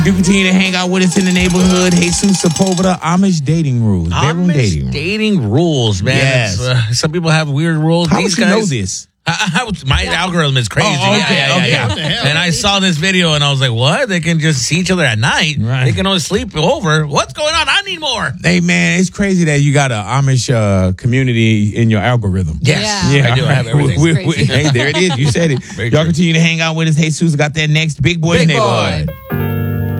You continue to hang out with us in the neighborhood. Jesus Sepulveda, Amish dating rules. Bedroom Amish dating rules, man. Yes. Some people have weird rules. How These would you guys know this? My algorithm is crazy. Oh, okay. Yeah. What the hell? And I saw this video and I was like, what? They can just see each other at night. Right. They can only sleep over. What's going on? I need more. Hey, man, it's crazy that you got an Amish community in your algorithm. Yes. Yeah. I do. I have everything. Crazy. Hey, there it is. You said it. Very Y'all true. continue to hang out with us. Jesus got that next Big Boy Big Neighborhood. Boy.